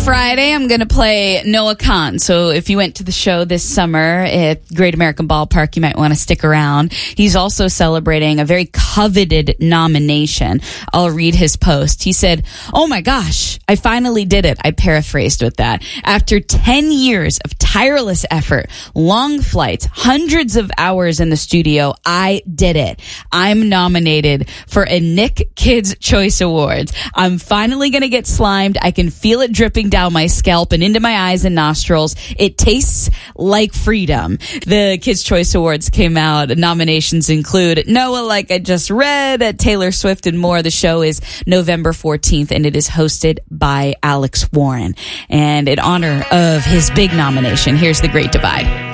Friday, I'm going to play Noah Kahan. So if you went to the show this summer at Great American Ballpark, you might want to stick around. He's also celebrating a very coveted nomination. I'll read his post. He said, "Oh my gosh, I finally did it." I paraphrased with that. "After 10 years of tireless effort, long flights, hundreds of hours in the studio, I did it. I'm nominated for a Nick Kids Choice Awards. I'm finally going to get slimed. I can feel it dripping down my scalp and into my eyes and nostrils. It tastes like freedom." The Kids Choice Awards came out. Nominations include Noah, like I just read, Taylor Swift, and more. The show is November 14th, and it is hosted by Alex Warren. And in honor of his big nomination, here's The Great Divide.